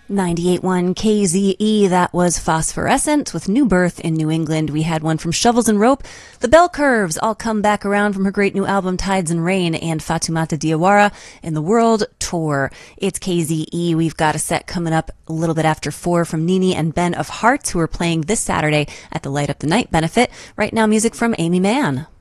98.1 KZE, that was Phosphorescent with New Birth in New England. We had one from Shovels and Rope. The Bell Curves all come back around from her great new album Tides and Rain, and Fatoumata Diawara in the World Tour. It's KZE. We've got a set coming up a little bit after 4 from Nini and Ben of Hearts, who are playing this Saturday at the Light Up the Night benefit. Right now, music from Amy Mann.